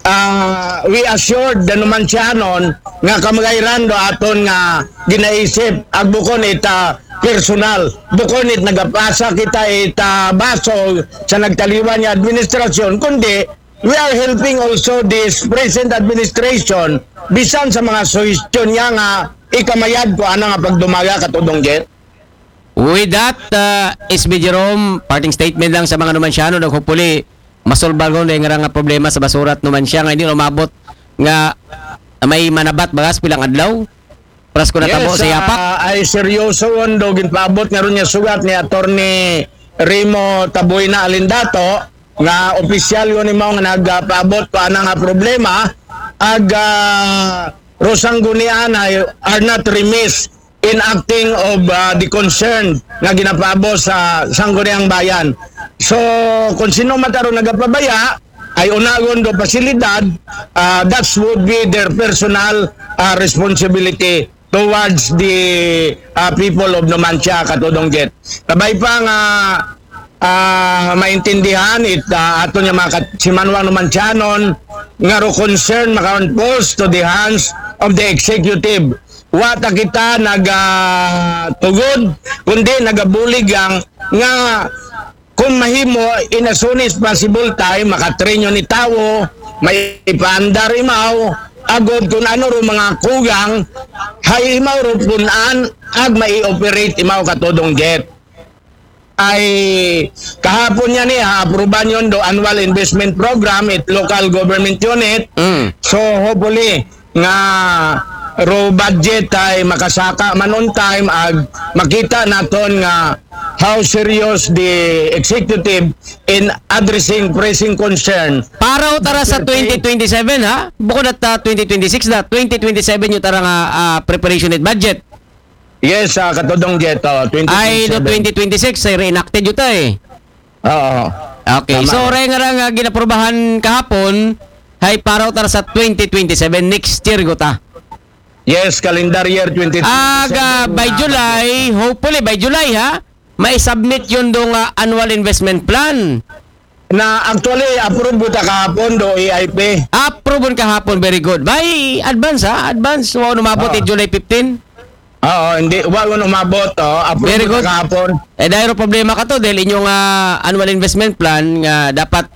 we assured the Numancianon nga kamagayran do aton nga ginaisip ag bukon ita personal bukon it nagapasa kita ita baso sa nagtaliwan niya administrasyon kundi we are helping also this present administration bisan sa mga suhestyon niya nga ikamayad ko ana nga pagdumaga katudong jet. With that, SB Jerome, parting statement lang sa mga Numanciano na hopefully masolbar ko na nga problema sa basura at Numancia nga hindi umabot nga may manabat bagas pilang adlaw. Pras ko natabo sa yapak. Ay seryoso do ginpaabot nga ron niya sugat ni Attorney Remo Taboyna Alindato nga opisyal yun mo nga nagpaabot ko ana nga problema ag Rosanggunian are not remiss in acting of the concern nga ginapaabot sa Sangguniang Bayan. So, kung sino mataro nagapabaya, ay unagon do pasilidad, that would be their personal responsibility towards the people of Numancia, katudong jet. Kabay pa nga maintindihan ato niya si Manuel Numancianon nga ro concern makaon post to the hands of the executive. Wata kita nagatugod kundi nagabuligang nga kung mahimo in as soon as possible time makatrenyo ni tawo may ipaandar imaw agod kung ano ro mga kugang hay imaw ro punan ag mai-operate imaw katudong jet. Ay kahapon niya ni ha-aproban yun do annual investment program at local government unit. So hopefully nga ro budget ay makasaka man on time ag makita naton nga how serious the executive in addressing pressing concern. Para utara sa 2027 ha? Bukod at 2026 na 2027 yung tara nga preparation at budget. Yes, katudong jet 2027. Ay do 2026 ay reenacted yun eh. Oo. Okay, tama. So ray nga ginaprobahan kahapon ay para utara sa 2027 next year gota. Yes, calendar year 2027. By July, hopefully by July ha, may submit yun dong annual investment plan. Na actually approve ta kahapon do EIP. Approve kahapon, very good. By advance ha, advance. Wow, umabot July 15. Oo, hindi wag umabot approve very good kahapon. Dahil problema ka to dahil inyong annual investment plan nga dapat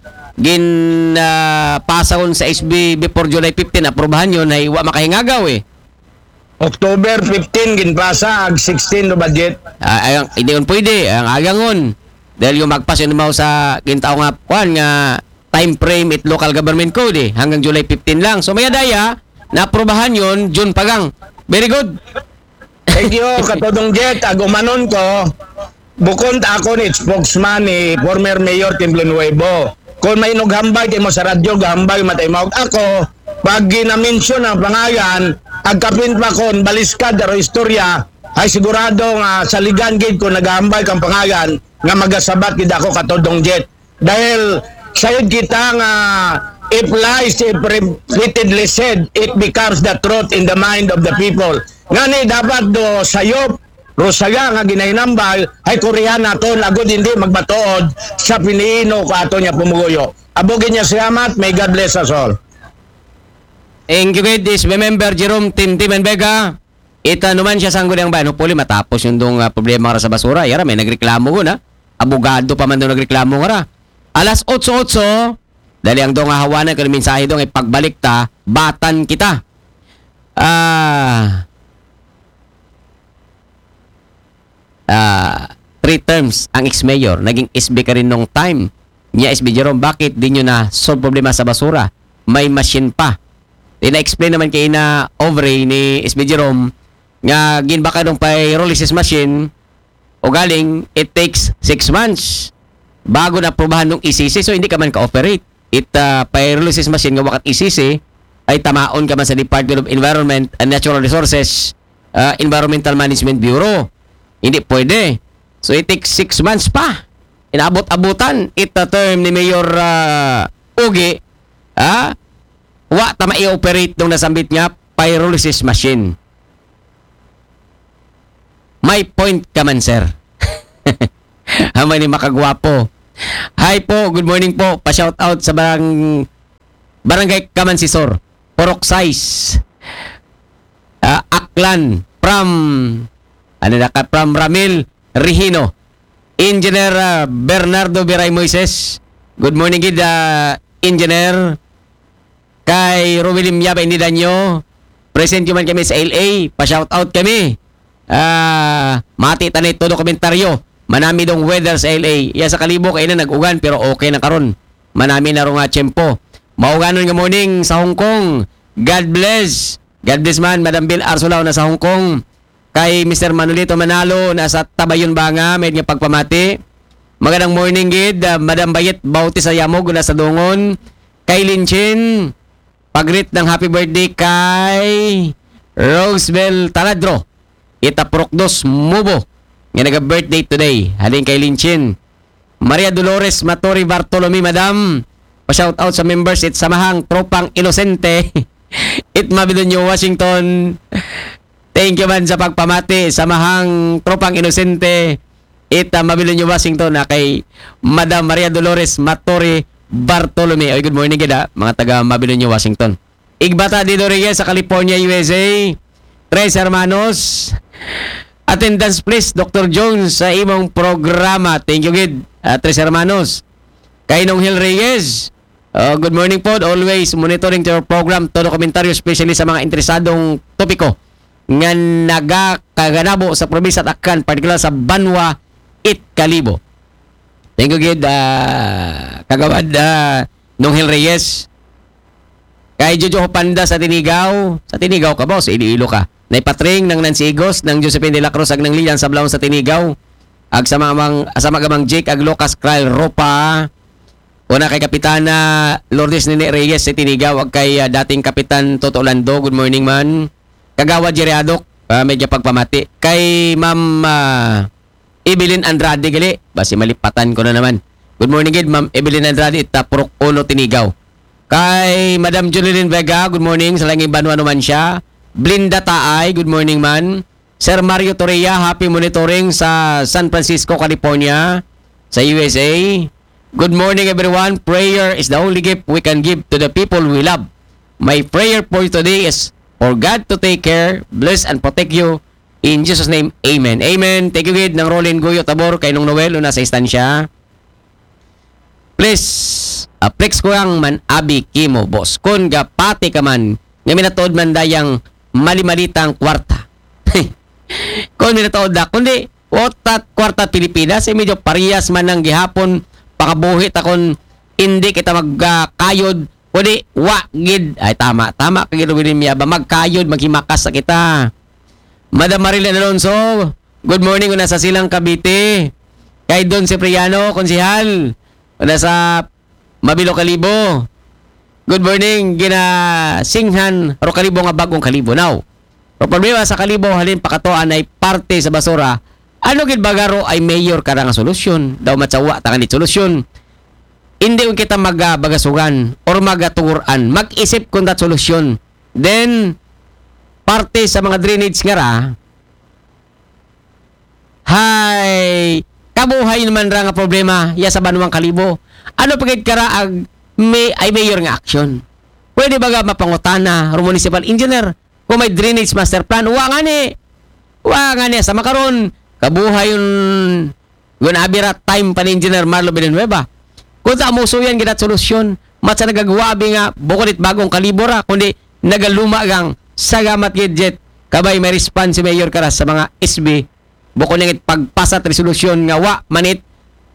pasahon sa SB before July 15 aprobahan yun ay wa makahingagaw eh. October 15 ginpasa ag 16 no budget. Hindi yun pwede ang agangon dahil yung magpas yun mo sa gintaw nga kuan nga time frame at local government code eh hanggang July 15 lang. So maya daya na aprobahan yun June pagang. Very good. Thank you katudong jet ag umanon ko bukod ako ni spokesman ni former Mayor Tim Villanueva. Kung may nughambay kay mo sa radyo, gahambay matay mo ako, pag ginamention ang pangalan, agkapin pa kon baliskad daro istorya, ay sigurado nga sa ligan gate ko nagahambay kang pangalan nga magasabat gid ako katudong jet. Dahil sayod kita nga if lies if repeatedly said, it becomes the truth in the mind of the people. Ngani dapat do sayop Rosaga nga ginahinambal ay Korean naton agud hindi magbatuod sa piniino ko ato niya pumuguyo. Abogin niya salamat. May God bless us all. Thank you, this member Jerome Tintim and Vega. Ita naman siya Sangguniang Bayan. Hopefully matapos yung dong problema sa basura. Yara may nagreklamo ko na. Abogado pa man doon nagreklamo ko na. Alas 8:08 dali ang dong hawanan ko mensahe dong ipagbalik ta batan kita. Three terms ang ex-mayor, naging SB ka rin nung time niya. SB Jerome, bakit di nyo na solve problema sa basura? May machine pa. Ina-explain naman kay na Ovray ni SB Jerome nga ginbaka nung pyrolysis machine o galing, it takes 6 months bago na aprobahan ng ECC, so hindi ka man ka-operate. Pyrolysis machine nga wakat ECC ay tamaon ka man sa Department of Environment and Natural Resources Environmental Management Bureau. Hindi pwede. So it takes 6 months pa. Inaabot-abutan. Ita term ni Mayor Ugi. Wa tama i-operate nung nasambit niya pyrolysis machine. May point ka man, sir. Hamay ni makagwapo. Hi po, good morning po. Pa-shout out sa barang Barangay Kamansisor, Purok Size, Aklan, from Ramil Rihino, Engineer Bernardo Biray Moises. Good morning, gid, Engineer. Kay Rubilim Yaba Indidanyo, present man kami sa LA, pa-shoutout kami. Mati tanay todo komentaryo. Manami dong weather sa LA. Iya sa Kalibo kay na nag-ugan pero okay na karon. Manami na ro nga tiyempo. Mauganon nga morning sa Hong Kong. God bless. God bless man, Madam Bill Arsulao na sa Hong Kong. Kay Mr. Manolito Manalo na sa Tabayon Banga, may nga pagpamati. Magandang morning, gid. Madam Bayet Bauti sa Yamog na sa Dungon. Kay Linchin, pagrit ng happy birthday kay Rosebel Taladro. Itaprokdos Mubo. Nga nag-birthday today. Halin kay Linchin. Maria Dolores Matori Bartolome, Madam. Pa-shout out sa members at samahang tropang inosente. Itmabidonyo, Washington. Thank you man sa pagpamati. Samahang tropang inosente. Mabidonyo, Washington na kay Madam Maria Dolores Matori Bartolome. Oy, good morning gida, mga taga Mabidonyo, Washington. Igbata Dido Reyes sa California, USA. Tres hermanos. Attendance please, Dr. Jones sa imong programa. Thank you, gid. Tres hermanos. Kay Nong Hill Reyes. Good morning po. Always monitoring your program. Todo komentaryo, especially sa mga interesadong topiko nga nagakaganabo sa probinsya at Akan, particular sa Banwa it Kalibo. Thank you, gid. Kagawad Nong Hill Reyes. Kay Jojo Panda sa Tinigaw. Sa Tinigaw ka, boss? Iloilo ka. Naipatring ng Nancy Igos, ng Josephine de la Cruz, ag ng Lilian sa Blaon sa Tinigaw. Ag sa magamang Jake, ag Lucas Kral Ropa. Una kay Kapitana Lourdes Nene Reyes sa Tinigaw, ag kay dating Kapitan Toto Lando. Good morning, man. Kagawa Jeriadok, medyo pagpamati. Kay Ma'am Evelyn Andrade, gali. Basi malipatan ko na naman. Good morning, gid, Ma'am Evelyn Andrade, Purok Uno, Tinigaw. Kay Madam Julilyn Vega, good morning. Sa Langing Banwa naman siya. Blinda Taay, good morning man. Sir Mario Torreya, happy monitoring sa San Francisco, California, sa USA. Good morning everyone. Prayer is the only gift we can give to the people we love. My prayer for today is for God to take care, bless and protect you. In Jesus' name, Amen. Amen. Thank you, gid, ng Rolin Guyo Tabor, kay nung Noel, una sa istansya. Please, flex ko ang man abi kimo, boss. Kung gapati ka man, nga minatood man dayang mali-malitang kwarta. Kung minatood na, kundi, otat kwarta Pilipinas, medyo parehas man ng gihapon, pakabuhit akong hindi kita magkayod, kundi, gid. Ay, tama, kagiro ba, magkayod, maghimakas sa kita. Madam Marilyn Alonso, good morning, una sa Silang Cavite. Kay Don Cipriano, konsihal, una sa Mabilo Kalibo. Good morning, ginasinghan ro Kalibo nga bagong Kalibo. Now, ro problema sa Kalibo, halin pakatoan ay parte sa basura. Ano gid bagaro ay mayor ka nga solusyon. Daw matsawa ta kanit solusyon. Hindi ko kita magabagasugan or magatuguran. Mag-isip kung that solusyon. Then, parte sa mga drainage nga ra, hay, kabuhay naman ra nga problema ya sa Banwang Kalibo. Ano pagit kara ag ay mayor nga action? Pwede ba ga mapangutana ro municipal engineer kung may drainage master plan? Wa nga ni sa makaron kabuhay yun abira time pa ni engineer Marlo Villanueva. Kung ta mo suyan gidat solusyon, matsa nagagwabi nga bukulit bagong Kalibo ra kundi nagaluma gang sagamat gidjet kabay may response si mayor kara sa mga SB bukod nang pagpasa resolusyon nga wa manit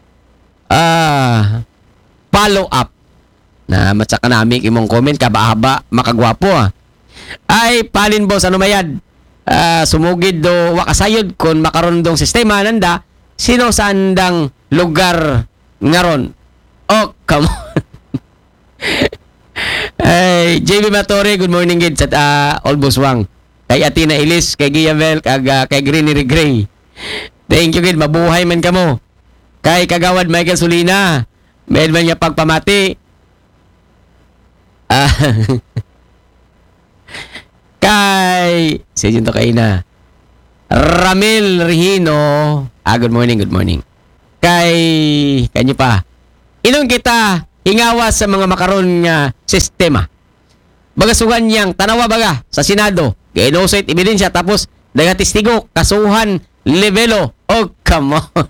follow up na matsaka nami imong comment kabahaba makagwapo ay palin boss ano mayad sumugid do wakasayod kon makaron dong sistema nanda sino sa andang lugar ngaron come on. Ay JB Matore, good morning gid sa Olboswang kay Atina Ilis kay Giavel kay Greenery Gray. Thank you gid, mabuhay man kamo. Kay Kagawad Michael Sulina, may man niya pagpamati. Kay Sejento Kaina Ramil Rihino, good morning. Kay kanyo pa. Inong kita hingawa sa mga makaron nga sistema. Bagasugan niyang tanawa baga sa Senado, ginosite ebidensya tapos daga testigo kasuhan levelo. Oh, come on.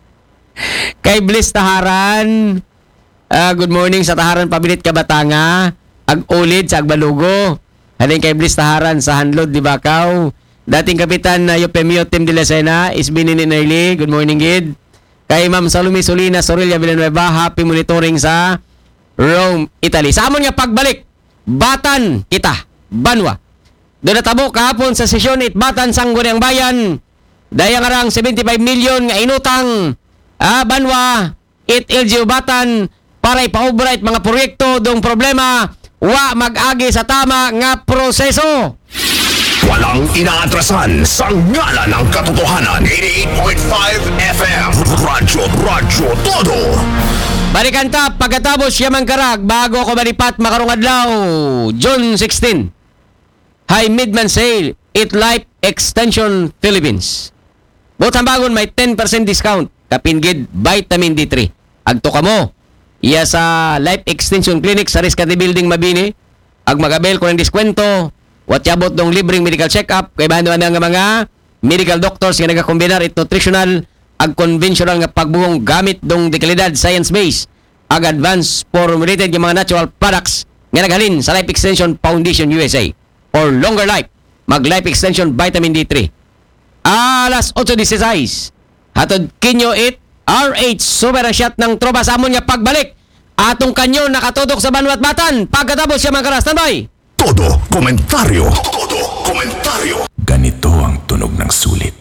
Kay Bliss Taharan, good morning sa Taharan Pabilit Kabatanga, ag-ulid sa Agbalugo. Halin kay Bliss Taharan sa Hanlod di Bacau. Dating kapitan na Yopemio Tim de la Sena, Isbini Ninayli, good morning gid. Kay Ma'am Salome Solina Sorilla Villanueva, happy monitoring sa Rome, Italy. Sa amon nga pagbalik, Batan kita, Banwa. Doon natabo kahapon sa sesyon Batan Sangguniang Bayan. Daya nga rang 75 million nga inutang. Banwa, LGU Batan para ipaobra mga proyekto dong problema. Wa mag-agi sa tama nga proseso. Walang inaatrasan sa ngala ng katotohanan. 88.5 FM Radyo Todo. Balikan ta pagkatapos Yaman Karag bago ako malipat makarong adlaw. June 16. High Midman Sale Eat Life Extension Philippines. Butang bagon may 10% discount. Kapingid Vitamin D3. Agto ka mo. Iya sa Life Extension Clinic sa Riscate Building Mabini. Ag magabel ko ng diskwento. Watyabot dong libreng medical check-up. Kay bahan nga mga medical doctors nga nagakombinar it nutritional ag conventional nga pagbuhong gamit dong dekalidad science-based ag advanced formulated nga mga natural products nga naghalin sa Life Extension Foundation USA for longer life. Mag Life Extension Vitamin D3. Alas 8:16. Hatod kinyo it RH super shot ng tropa sa amon nga pagbalik. Atong kanyo nakatudok sa Banwat Batan. Pagkatapos siya magkaras. Standby! Todo komentaryo. Todo komentaryo. Ganito ang tunog ng sulit.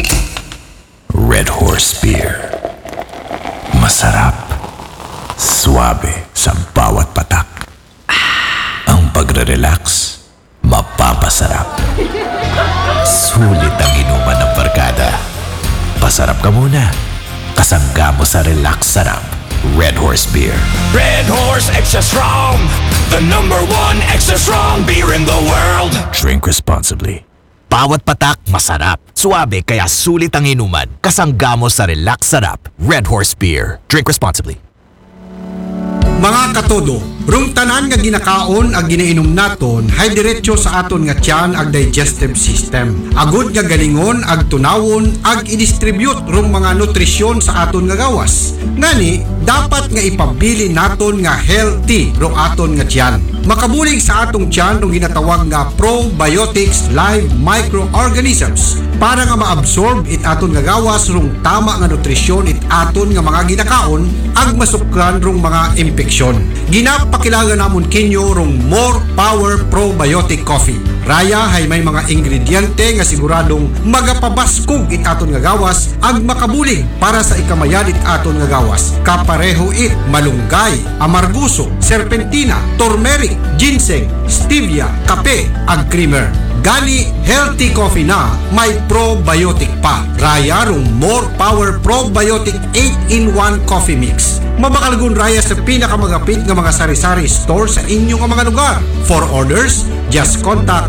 Red Horse Beer. Masarap. Suabe sa bawat patak. Ang pagre-relax, mapapasarap. Sulit ang inuman ng barkada. Pasarap ka muna. Kasangga mo sa relax sarap. Red Horse Beer. Red Horse Extra Strong, the #1 extra strong beer in the world. Drink responsibly. Bawat patak masarap. Suabe kaya sulit ang inuman. Kasangga mo sa relax sarap. Red Horse Beer. Drink responsibly. Mga katodo, rung tanan nga ginakaon ag ginainom naton hay diretso sa aton nga tiyan ag digestive system. Agud nga galingon ag tunawon ag i-distribute rung mga nutrisyon sa aton nga gawas. Ngani, dapat nga ipabili naton nga healthy rung aton nga tiyan. Makabulig sa atong tiyan rung ginatawag nga probiotics live microorganisms para nga maabsorb it aton nga gawas rung tama nga nutrisyon it aton nga mga ginakaon ag masukran rung mga infeksyon. Ginapakilala namon kinyo rung More Power Probiotic Coffee. Raya hay may mga ingrediente nga siguradong magapabaskog it aton nga gawas ag makabulig para sa ikamayan it aton nga gawas. Kapareho it malunggay, amarguso, serpentina, turmeric, ginseng, stevia, kape ag creamer. Gani healthy coffee na may probiotic pa. Raya rung More Power Probiotic 8-in-1 Coffee Mix. Mabakalgun raya sa pinakamagapit nga mga sari-sari store sa inyong mga lugar. For orders, just contact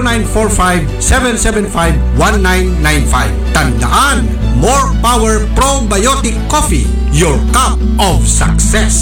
0945-775-1995. Tandaan, More Power Probiotic Coffee, your cup of success.